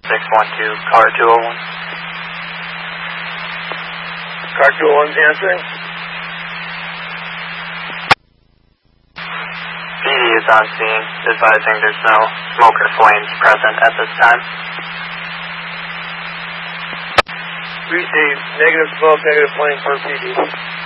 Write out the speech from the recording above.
612, car 201. Car 201's answering. PD is on scene, advising there's no smoke or flames present at this time. Received. Negative smoke, negative flame for PD.